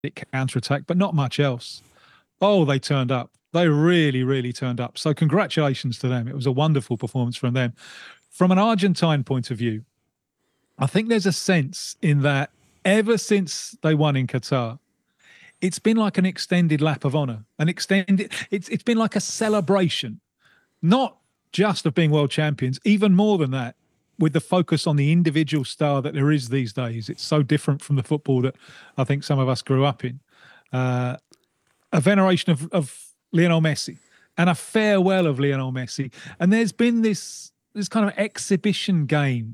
counter-attack, but not much else. Oh, they turned up. They really, really turned up. So congratulations to them. It was a wonderful performance from them. From an Argentine point of view, I think there's a sense in that ever since they won in Qatar, it's been like an extended lap of honor, it's been like a celebration, not just of being world champions, even more than that, with the focus on the individual star that there is these days. It's so different from the football that I think some of us grew up in. A veneration of Lionel Messi and a farewell of Lionel Messi. And there's been this kind of exhibition game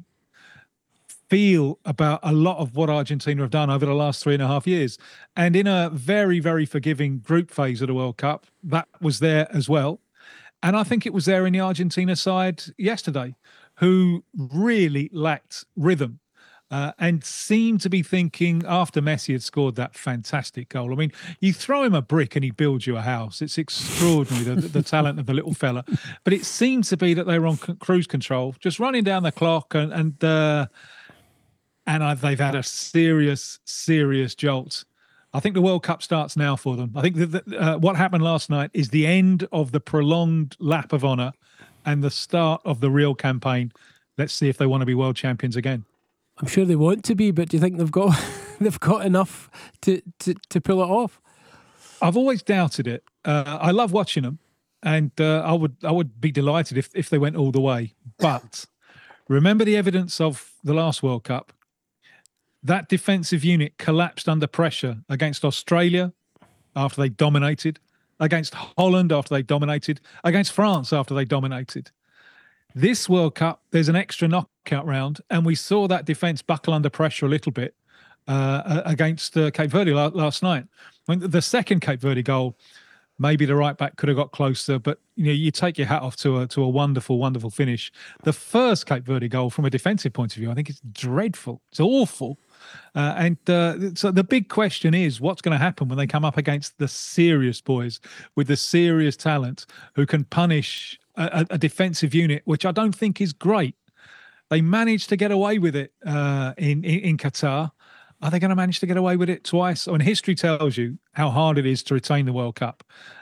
feel about a lot of what Argentina have done over the last 3.5 years. And in a very, very forgiving group phase of the World Cup, that was there as well. And I think it was there in the Argentina side yesterday, who really lacked rhythm and seemed to be thinking, after Messi had scored that fantastic goal. I mean, you throw him a brick and he builds you a house. It's extraordinary, the talent of the little fella. But it seemed to be that they were on cruise control, just running down the clock, and they've had a serious, serious jolt. I think the World Cup starts now for them. I think that what happened last night is the end of the prolonged lap of honour and the start of the real campaign. Let's see if they want to be world champions again. I'm sure they want to be, but do you think they've got they've got enough to pull it off? I've always doubted it. I love watching them, and I would be delighted if they went all the way. But remember the evidence of the last World Cup. That defensive unit collapsed under pressure against Australia after they dominated, against Holland after they dominated, against France after they dominated. This World Cup, there's an extra knockout round, and we saw that defence buckle under pressure a little bit against Cape Verde last night. When the second Cape Verde goal, maybe the right back could have got closer, but you take your hat off to a wonderful, wonderful finish. The first Cape Verde goal, from a defensive point of view, I think it's dreadful. It's awful. So the big question is, what's going to happen when they come up against the serious boys with the serious talent who can punish a defensive unit, which I don't think is great. They managed to get away with it in Qatar. Are they going to manage to get away with it twice? I mean, history tells you how hard it is to retain the World Cup.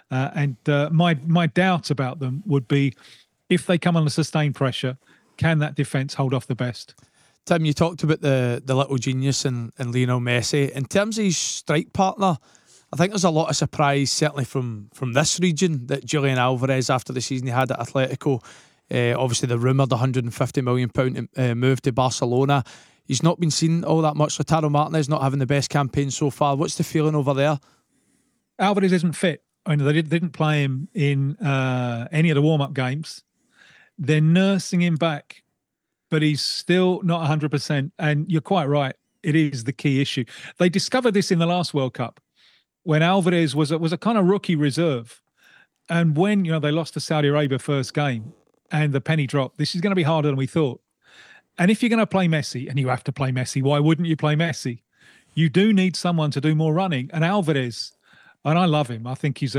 My doubt about them would be, if they come under sustained pressure, can that defence hold off the best? Tim, you talked about the little genius in Lionel Messi. In terms of his strike partner, I think there's a lot of surprise, certainly from this region, that Julian Alvarez, after the season he had at Atletico, obviously the rumoured £150 million move to Barcelona, he's not been seen all that much. Lautaro Martinez not having the best campaign so far. What's the feeling over there? Alvarez isn't fit. I mean, they didn't play him in any of the warm-up games. They're nursing him back, but he's still not 100%. And you're quite right. It is the key issue. They discovered this in the last World Cup when Alvarez was a kind of rookie reserve. And when, they lost to Saudi Arabia first game and the penny dropped, this is going to be harder than we thought. And if you're going to play Messi, and you have to play Messi, why wouldn't you play Messi? You do need someone to do more running. And Alvarez, and I love him. I think he's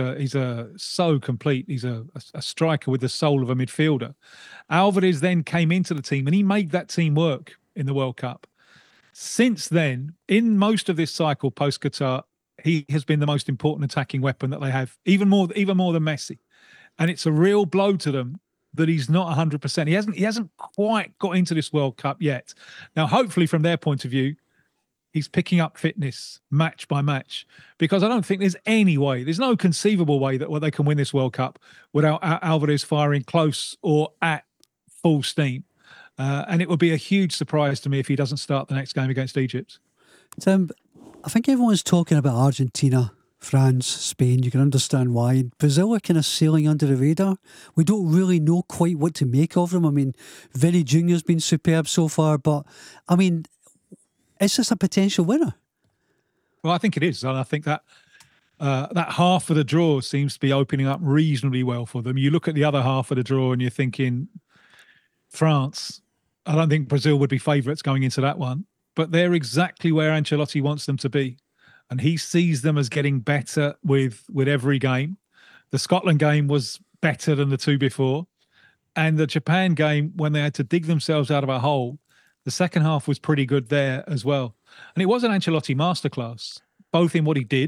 so complete. He's a striker with the soul of a midfielder. Alvarez then came into the team and he made that team work in the World Cup. Since then, in most of this cycle post-Qatar, he has been the most important attacking weapon that they have, even more than Messi. And it's a real blow to them that he's not 100%. He hasn't quite got into this World Cup yet. Now, hopefully, from their point of view, he's picking up fitness match by match, because I don't think there's no conceivable way that they can win this World Cup without Alvarez firing close or at full steam. And it would be a huge surprise to me if he doesn't start the next game against Egypt. Tim, I think everyone's talking about Argentina, France, Spain. You can understand why. Brazil are kind of sailing under the radar. We don't really know quite what to make of them. I mean, Vinny Jr.'s been superb so far, but I mean, is this a potential winner? Well, I think it is. And I think that that half of the draw seems to be opening up reasonably well for them. You look at the other half of the draw and you're thinking, France, I don't think Brazil would be favourites going into that one, but they're exactly where Ancelotti wants them to be. And he sees them as getting better with every game. The Scotland game was better than the two before. And the Japan game, when they had to dig themselves out of a hole, the second half was pretty good there as well. And it was an Ancelotti masterclass. both in what he did